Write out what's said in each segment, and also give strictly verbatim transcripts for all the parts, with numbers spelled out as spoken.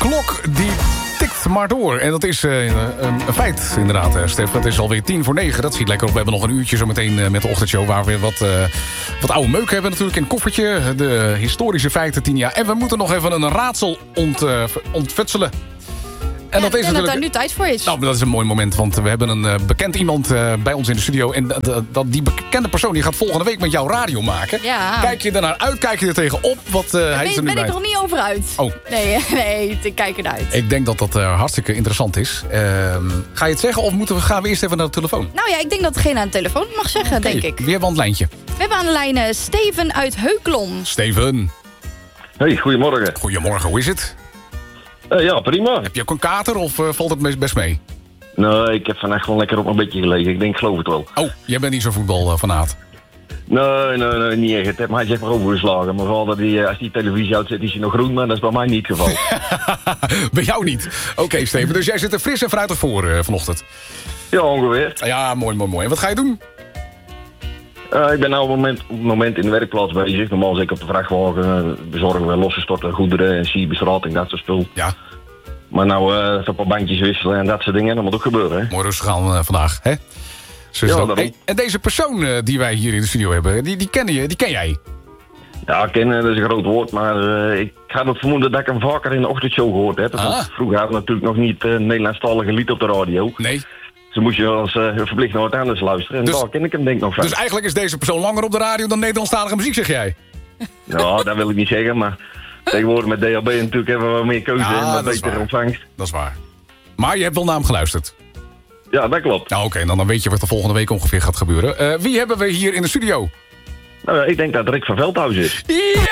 klok die tikt maar door. En dat is uh, een, een feit, inderdaad, uh, Stef. Het is alweer tien voor negen. Dat ziet lekker op. We hebben nog een uurtje zo meteen uh, met de ochtendshow... waar we wat, uh, wat oude meuk hebben natuurlijk in het koffertje. De historische feiten, tien jaar. En we moeten nog even een raadsel ont, uh, ontfutselen. En ja, dat is en natuurlijk... dat daar nu tijd voor is. Nou, dat is een mooi moment, want we hebben een uh, bekend iemand uh, bij ons in de studio. En dat, dat, die bekende persoon die gaat volgende week met jou radio maken. Ja. Kijk je daarnaar uit, kijk je er tegenop. Wat uh, hij is er nu ben bij. ik nog niet over uit. Oh. Nee, nee, ik kijk eruit. Ik denk dat dat uh, hartstikke interessant is. Uh, ga je het zeggen of moeten we, gaan we eerst even naar de telefoon? Nou ja, ik denk dat degene aan de telefoon mag zeggen, Okay. denk ik. Wie hebben we aan het lijntje? We hebben aan de lijn uh, Steven uit Heukelom. Steven. Hey, goedemorgen. Goedemorgen, hoe is het? Uh, ja, prima. Heb je ook een kater of uh, valt het best mee? Nee, ik heb vannacht gewoon lekker op mijn bedje gelegen. Ik denk, geloof het wel. Oh, jij bent niet zo'n voetbalfanaat. Nee, nee, nee, niet echt. Het heeft mij zeg maar overgeslagen. Maar vooral dat die, als die televisie uitzet, is hij nog groen. Maar dat is bij mij niet het geval. Bij jou niet. Oké, okay, Steven. Dus jij zit er fris en fruitig voor uh, vanochtend. Ja, ongeveer. Ja, mooi, mooi, mooi. En wat ga je doen? Uh, ik ben nu op het moment, op het moment in de werkplaats bezig. Normaal zeker op de vrachtwagen. Uh, bezorgen we losgestorte goederen en sierbestrating, dat soort spul. Ja. Maar nou, uh, even een paar bandjes wisselen en dat soort dingen. Dat moet ook gebeuren, hè? Mooi rustig aan uh, vandaag, hè? Ja, hey, en deze persoon uh, die wij hier in de studio hebben, die, die, ken, je, die ken jij? Ja, kennen, dat is een groot woord, maar uh, ik ga het vermoeden dat ik hem vaker in de ochtendshow gehoord heb. Ah. Vroeger hadden we natuurlijk nog niet uh, Nederlandstalige lied op de radio. Nee. Dus moest je wel eens uh, verplicht naar wat anders luisteren. En dus, daar ken ik hem denk ik nog van. Dus eigenlijk is deze persoon langer op de radio dan Nederlandstalige muziek, zeg jij? Nou, dat wil ik niet zeggen, maar tegenwoordig met D H B natuurlijk hebben we wat meer keuze ja, en wat betere ontvangst. Dat is waar. Maar je hebt wel naar hem geluisterd. Ja, dat klopt. Nou, oké, okay, dan, dan weet je wat er volgende week ongeveer gaat gebeuren. Uh, wie hebben we hier in de studio? Nou, ik denk dat Rick van Veldhuis is. Ja!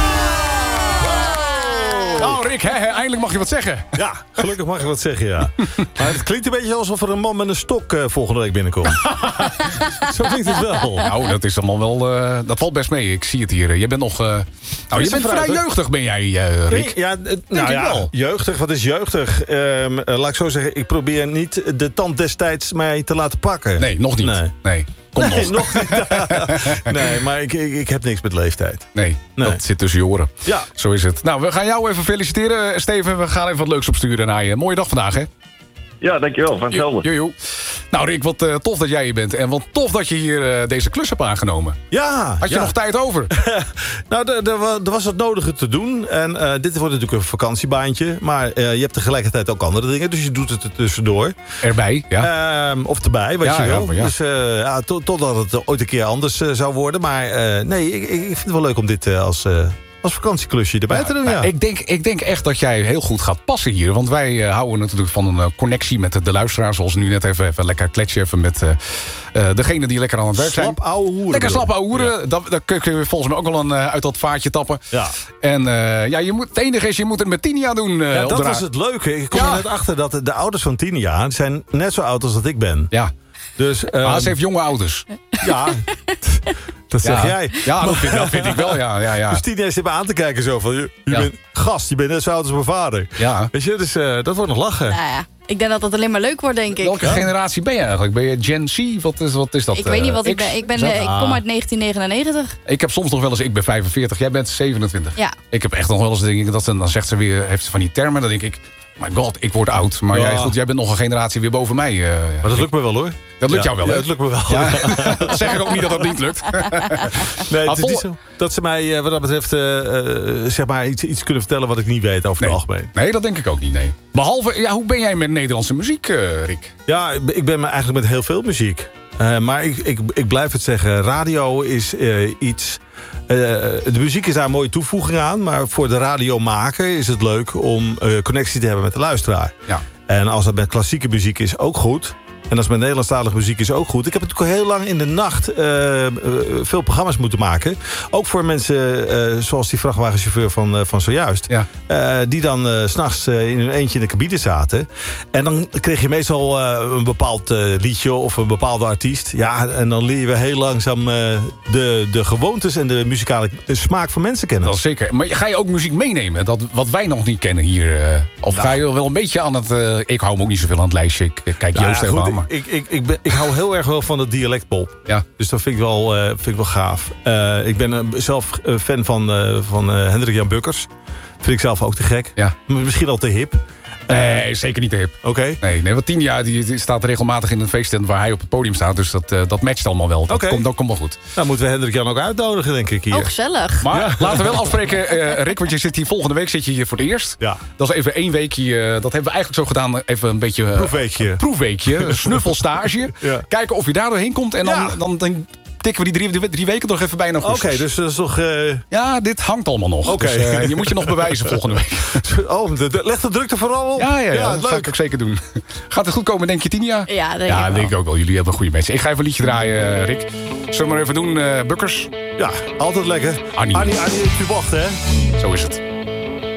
Nou, Rick, hè, hè, eindelijk mag je wat zeggen. Ja, gelukkig mag je wat zeggen, ja. Maar het klinkt een beetje alsof er een man met een stok uh, volgende week binnenkomt. Zo klinkt het wel. Nou, dat is allemaal wel... Uh, dat valt best mee. Ik zie het hier. Je bent nog... Uh, nou, je bent vrij jeugdig, ben jij, uh, Rick. Ja, uh, nou ja, wel. Jeugdig, wat is jeugdig? Uh, uh, laat ik zo zeggen, ik probeer niet de tand destijds mij te laten pakken. Nee, nog niet. Nee. nee. Kom nee, nog. nog niet. Nee, maar ik, ik, ik heb niks met leeftijd. Nee, nee, dat zit tussen je oren. Ja. Zo is het. Nou, we gaan jou even feliciteren, Steven. We gaan even wat leuks opsturen naar je. Mooie dag vandaag, hè? Ja, dankjewel. Van hetzelfde. Jo, jo. Nou, Rick, wat uh, tof dat jij hier bent. En wat tof dat je hier uh, deze klus hebt aangenomen. Ja. Had je ja. nog tijd over? Nou, er was het nodige te doen. En uh, dit wordt natuurlijk een vakantiebaantje. Maar uh, je hebt tegelijkertijd ook andere dingen. Dus je doet het er tussendoor. Erbij, ja. Uh, of erbij, wat ja, je wil. Ja, ja. Dus uh, ja, to, totdat het ooit een keer anders uh, zou worden. Maar uh, nee, ik, ik vind het wel leuk om dit uh, als... Uh, als vakantieklusje erbij ja, te doen, ja. Nou, ik, denk, ik denk echt dat jij heel goed gaat passen hier. Want wij uh, houden natuurlijk van een uh, connectie met de, de luisteraars. Zoals nu net even, even lekker kletsen even met uh, uh, degene die lekker aan het werk zijn. Slap ouwe hoeren. Lekker slap ouwe hoeren. Ja. Daar kun je volgens mij ook wel een, uh, uit dat vaartje tappen. Ja. En uh, ja, je moet, het enige is, je moet het met Tinia doen. Uh, ja, dat was het leuke. Ik kom ja. er net achter dat de, de ouders van Tinia zijn net zo oud als dat ik ben. Ja. Dus, um, maar ze heeft jonge ouders. Ja. Dat zeg ja. jij. Ja, dat vind, dat vind ik wel, ja. ja, ja. Dus Tina zit me aan te kijken zo van... Je, je ja. bent gast, je bent net zo oud als mijn vader. Ja. Weet je, dus uh, dat wordt nog lachen. Nou ja, ik denk dat dat alleen maar leuk wordt, denk ik. Welke ja? generatie ben je eigenlijk? Ben je Gen Z? Wat is, wat is dat? Ik weet niet wat uh, ik ben. Ik, ben uh, ik kom uit negentien negenennegentig. Ik heb soms nog wel eens... Ik ben vijfenveertig, jij bent zevenentwintig. Ja. Ik heb echt nog wel eens... Denk ik, dat ze, dan zegt ze weer... Heeft ze van die termen, dan denk ik... My god, ik word oud. Maar ja. jij, goed, jij bent nog een generatie weer boven mij. Uh, maar dat lukt me wel, hoor. Dat lukt ja. jou wel, hè? Ja, dat lukt me wel. Ja. Dat zeg ik ook niet dat dat niet lukt. Nee, het is niet zo dat ze mij, wat dat betreft, uh, uh, zeg maar iets, iets kunnen vertellen wat ik niet weet over nee. het algemeen. Nee, dat denk ik ook niet, nee. Behalve, ja, hoe ben jij met Nederlandse muziek, uh, Rick? Ja, ik ben eigenlijk met heel veel muziek. Uh, maar ik, ik, ik blijf het zeggen, radio is uh, iets... Uh, de muziek is daar een mooie toevoeging aan. Maar voor de radiomaker is het leuk om uh, connectie te hebben met de luisteraar. Ja. En als dat met klassieke muziek is, ook goed. En als met Nederlandstalige muziek is ook goed. Ik heb natuurlijk al heel lang in de nacht uh, uh, veel programma's moeten maken. Ook voor mensen uh, zoals die vrachtwagenchauffeur van, uh, van zojuist. Ja. Uh, die dan uh, 's nachts uh, in hun eentje in de cabine zaten. En dan kreeg je meestal uh, een bepaald uh, liedje of een bepaalde artiest. Ja, en dan leer je weer heel langzaam uh, de, de gewoontes en de muzikale smaak van mensen kennen. Dat is zeker. Maar ga je ook muziek meenemen? Dat, wat wij nog niet kennen hier? Uh, of nou, ga je wel een beetje aan het... Uh, ik hou me ook niet zoveel aan het lijstje. Ik kijk Joost nou, even aan. Maar... Ik, ik, ik, ben, ik hou heel erg wel van de dialectpop. Ja. Dus dat vind ik wel, uh, vind ik wel gaaf. Uh, ik ben uh, zelf uh, fan van, uh, van uh, Hendrik Jan Bukkers. Vind ik zelf ook te gek. Ja. Misschien al te hip. Nee, zeker niet te hip. Oké. Okay. Nee, nee, want Tinia die, die staat regelmatig in een feesttent waar hij op het podium staat. Dus dat, uh, dat matcht allemaal wel. Dat, okay. komt, dat komt wel goed. Nou moeten we Hendrik Jan ook uitnodigen, denk ik hier. Oh, gezellig. Maar ja. laten we wel afspreken, uh, Rick, want je zit hier volgende week zit je hier voor het eerst. Ja. Dat is even één weekje, uh, dat hebben we eigenlijk zo gedaan, even een beetje... Uh, proefweekje. Proefweekje, snuffelstage. Ja. Kijken of je daar doorheen komt en dan... Ja. dan, dan tikken we die drie, drie weken toch even bijna goed. Oké, okay, dus dat is toch... Uh... Ja, dit hangt allemaal nog. Okay. Dus uh, je moet je nog bewijzen volgende week. Oh, de, de, leg de drukte vooral op. Ja, ja, ja, ja dat leuk. ga ik ook zeker doen. Gaat het goed komen, denk je, Tinia? Ja, denk, ja, ik, denk ik ook wel. Jullie hebben goede mensen. Ik ga even een liedje draaien, Rick. Zullen we maar even doen, uh, Bukkers? Ja, altijd lekker. Annie. Annie, Annie, je wacht, hè? Zo is het.